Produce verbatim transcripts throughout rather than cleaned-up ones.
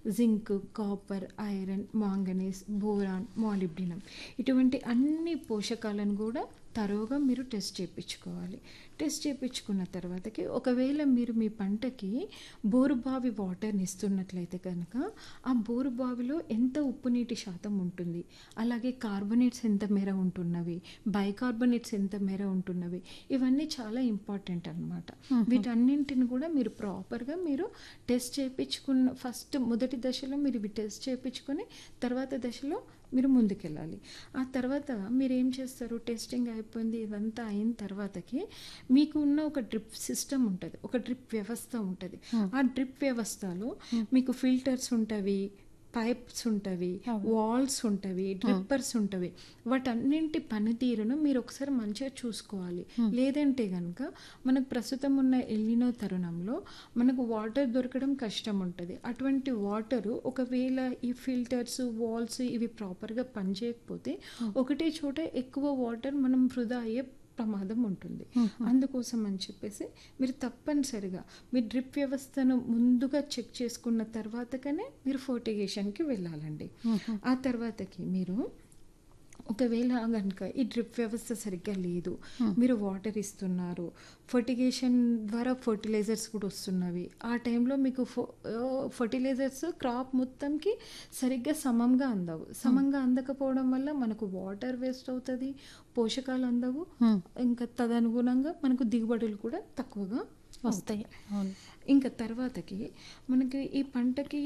Zinc, copper, iron, manganese, boron, molybdenum ఇటువంటి అన్ని పోషకాలను కూడా తరోగా మీరు టెస్ట్ చేయించుకోవాలి. టెస్ట్ చేయించుకున్న తర్వాతకి ఒకవేళ మీరు మీ పంటకి బోరుబావి వాటర్ని ఇస్తున్నట్లయితే కనుక ఆ బోరుబావిలో ఎంత ఉప్పు నీటి శాతం ఉంటుంది, అలాగే కార్బోనేట్స్ ఎంత మేర ఉంటున్నవి, బైకార్బోనేట్స్ ఎంత మేర ఉంటున్నవి, ఇవన్నీ చాలా ఇంపార్టెంట్ అనమాట. వీటన్నింటిని కూడా మీరు ప్రాపర్గా మీరు టెస్ట్ చేయించుకున్న ఫస్ట్ మొదటి దశలో మీరు ఇవి టెస్ట్ చేయించుకొని తర్వాత దశలో మీరు ముందుకెళ్ళాలి. ఆ తర్వాత మీరు ఏం చేస్తారు, టెస్టింగ్ అయిపోయింది ఇదంతా అయిన తర్వాతకి మీకు ఉన్న ఒక డ్రిప్ సిస్టమ్ ఉంటుంది, ఒక డ్రిప్ వ్యవస్థ ఉంటుంది. ఆ డ్రిప్ వ్యవస్థలో మీకు ఫిల్టర్స్ ఉంటవి, పైప్స్ ఉంటవి, వాల్స్ ఉంటవి, డ్రిప్పర్స్ ఉంటవి. వాటన్నింటి పనితీరును మీరు ఒకసారి మంచిగా చూసుకోవాలి. లేదంటే కనుక మనకు ప్రస్తుతం ఉన్న ఎల్నినో తరుణంలో మనకు వాటర్ దొరకడం కష్టం ఉంటుంది. అటువంటి వాటరు ఒకవేళ ఈ ఫిల్టర్స్, వాల్స్ ఇవి ప్రాపర్గా పనిచేయకపోతే ఒకటే చోట ఎక్కువ వాటర్ మనం వృధా అయ్యే ప్రమాదం ఉంటుంది. అందుకోసం అని చెప్పేసి మీరు తప్పనిసరిగా మీ డ్రిప్ వ్యవస్థను ముందుగా చెక్ చేసుకున్న తర్వాతకనే మీరు ఫర్టిగేషన్కి వెళ్ళాలండి. ఆ తర్వాతకి మీరు ఒకవేళ కనుక ఈ డ్రిప్ వ్యవస్థ సరిగ్గా లేదు, మీరు వాటర్ ఇస్తున్నారు, ఫర్టిగేషన్ ద్వారా ఫర్టిలైజర్స్ కూడా వస్తున్నవి, ఆ టైంలో మీకు ఫర్టిలైజర్స్ క్రాప్ మొత్తంకి సరిగ్గా సమంగా అందవు. సమంగా అందకపోవడం వల్ల మనకు వాటర్ వేస్ట్ అవుతుంది, పోషకాలు అందవు, ఇంకా తదనుగుణంగా మనకు దిగుబడులు కూడా తక్కువగా వస్తాయి. ఇంకా తర్వాతకి మనకి ఈ పంటకి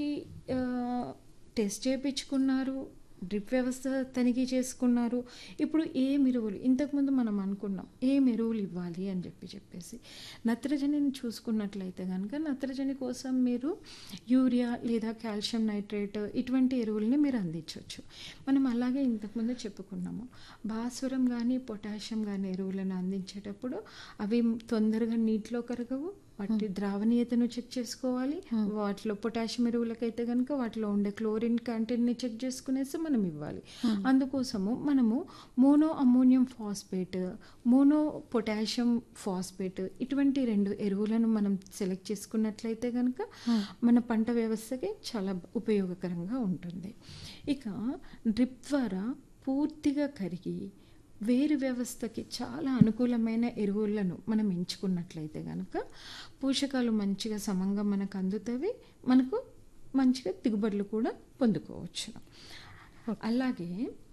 టెస్ట్ చేయించుకున్నారు, డ్రిప్ వ్యవస్థ తనిఖీ చేసుకున్నారు. ఇప్పుడు ఏం ఎరువులు, ఇంతకుముందు మనం అనుకున్నాం ఏం ఎరువులు ఇవ్వాలి అని చెప్పి చెప్పేసి నత్రజనిని చూసుకున్నట్లయితే కనుక నత్రజని కోసం మీరు యూరియా లేదా కాల్షియం నైట్రేట్ ఇటువంటి ఎరువులని మీరు అందించవచ్చు. మనం అలాగే ఇంతకుముందు చెప్పుకున్నాము భాస్వరం కానీ పొటాషియం కానీ ఎరువులను అందించేటప్పుడు అవి తొందరగా నీటిలో కరగవు, వాటి ద్రావణీయతను చెక్ చేసుకోవాలి. వాటిలో పొటాషియం ఎరువులకైతే కనుక వాటిలో ఉండే క్లోరిన్ కంటెంట్ని చెక్ చేసుకునేసి మనం ఇవ్వాలి. అందుకోసము మనము mono ammonium phosphate, mono potassium phosphate ఇటువంటి రెండు ఎరువులను మనం సెలెక్ట్ చేసుకున్నట్లయితే కనుక మన పంట వ్యవస్థకి చాలా ఉపయోగకరంగా ఉంటుంది. ఇక డ్రిప్ ద్వారా పూర్తిగా కరిగి వేరు వ్యవస్థకి చాలా అనుకూలమైన ఎరువులను మనం ఎంచుకున్నట్లయితే కనుక పోషకాలు మంచిగా సమంగా మనకు అందుతాయి, మనకు మంచిగా దిగుబడులు కూడా పొందుకోవచ్చు. అలాగే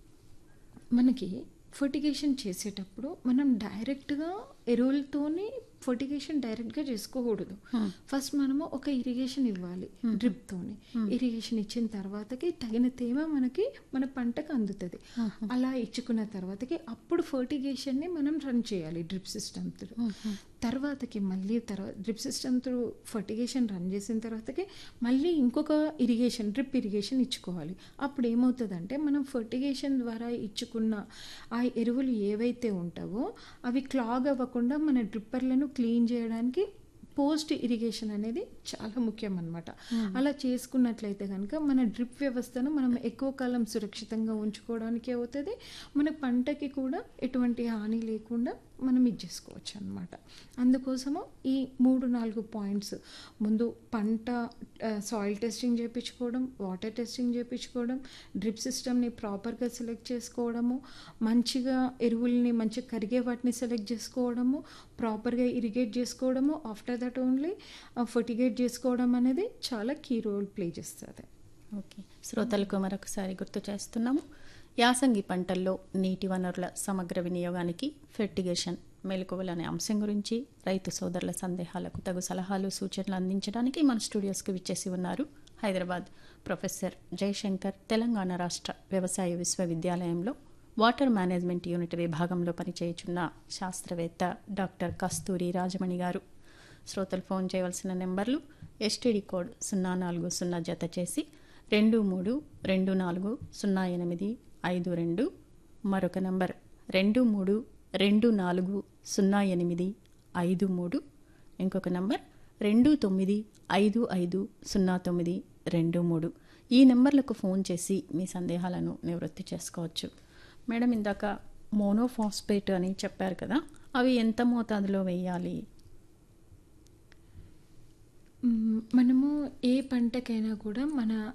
మనకి ఫర్టిగేషన్ చేసేటప్పుడు మనం డైరెక్ట్గా ఎరువులతోని ఫర్టిగేషన్ డైరెక్ట్గా చేసుకోకూడదు. ఫస్ట్ మనము ఒక ఇరిగేషన్ ఇవ్వాలి డ్రిప్తోని. ఇరిగేషన్ ఇచ్చిన తర్వాతకి తగిన తేమ మనకి మన పంటకు అందుతుంది. అలా ఇచ్చుకున్న తర్వాతకి అప్పుడు ఫర్టిగేషన్ని మనం రన్ చేయాలి డ్రిప్ సిస్టమ్ త్రూ. తర్వాతకి మళ్ళీ తర్వాత drip system through fertigation run చేసిన తర్వాతకి మళ్ళీ ఇంకొక ఇరిగేషన్ డ్రిప్ ఇరిగేషన్ ఇచ్చుకోవాలి. అప్పుడు ఏమవుతుందంటే మనం ఫర్టిగేషన్ ద్వారా ఇచ్చుకున్న ఆ ఎరువులు ఏవైతే ఉంటావో అవి క్లాగ్ అవ్వకుండా మన డ్రిప్పర్లను క్లీన్ చేయడానికి పోస్ట్ ఇరిగేషన్ అనేది చాలా ముఖ్యం అన్నమాట. అలా చేసుకున్నట్లయితే కనుక మన డ్రిప్ వ్యవస్థను మనం ఎక్కువ కాలం సురక్షితంగా ఉంచుకోవడానికి అవుతుంది, మన పంటకి కూడా ఎటువంటి హాని లేకుండా మనం ఇది చేసుకోవచ్చు అన్నమాట. అందుకోసము ఈ మూడు నాలుగు పాయింట్స్ ముందు పంట సాయిల్ టెస్టింగ్ చేయించుకోవడం, వాటర్ టెస్టింగ్ చేయించుకోవడం, డ్రిప్ సిస్టమ్ని ప్రాపర్గా సెలెక్ట్ చేసుకోవడము, మంచిగా ఎరువుల్ని మంచిగా కరిగే వాటిని సెలెక్ట్ చేసుకోవడము, ప్రాపర్గా ఇరిగేట్ చేసుకోవడము, ఆఫ్టర్ దట్ ఓన్లీ ఫర్టిగేట్ చేసుకోవడం అనేది చాలా కీ రోల్ ప్లే చేస్తుంది. ఓకే, శ్రోతలకు మరొకసారి గుర్తు చేస్తున్నాము, యాసంగి పంటల్లో నీటి వనరుల సమగ్ర వినియోగానికి ఫెర్టిగేషన్ మెలకువలు అనే అంశం గురించి రైతు సోదరుల సందేహాలకు తగు సలహాలు సూచనలు అందించడానికి మన స్టూడియోస్కి విచ్చేసి ఉన్నారు హైదరాబాద్ ప్రొఫెసర్ జయశంకర్ తెలంగాణ రాష్ట్ర వ్యవసాయ విశ్వవిద్యాలయంలో వాటర్ మేనేజ్మెంట్ యూనిట్ విభాగంలో పనిచేయుచున్న శాస్త్రవేత్త డాక్టర్ కస్తూరి రాజమణి గారు. శ్రోతలు ఫోన్ చేయవలసిన నెంబర్లు ఎస్టీడీ కోడ్ సున్నా నాలుగు సున్నా జత చేసి రెండు మూడు రెండు నాలుగు సున్నా ఎనిమిది ఐదు రెండు, మరొక నంబర్ రెండు మూడు రెండు నాలుగు సున్నా ఎనిమిది ఐదు మూడు, ఇంకొక నంబర్ రెండు తొమ్మిది ఐదు ఐదు సున్నా తొమ్మిది రెండు మూడు. ఈ నెంబర్లకు ఫోన్ చేసి మీ సందేహాలను నివృత్తి చేసుకోవచ్చు. మేడం, ఇందాక మోనోఫాస్ఫేట్ అని చెప్పారు కదా, అవి ఎంత మోతాదులో వేయాలి? మనము ఏ పంటకైనా కూడా మన